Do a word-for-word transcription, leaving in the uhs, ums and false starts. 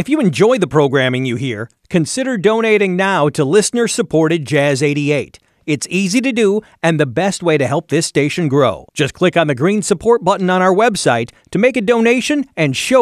If you enjoy the programming you hear, consider donating now to listener-supported Jazz eighty-eight. It's easy to do and the best way to help this station grow. Just click on the green support button on our website to make a donation and show